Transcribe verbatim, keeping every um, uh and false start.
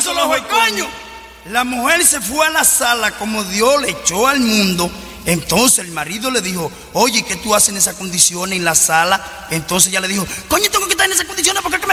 paso los ojos, coño. La mujer se fue a la sala como Dios le echó al mundo. Entonces el marido le dijo, oye, ¿qué tú haces en esas condiciones en la sala? Entonces ella le dijo, coño, tengo que estar en esas condiciones porque es que me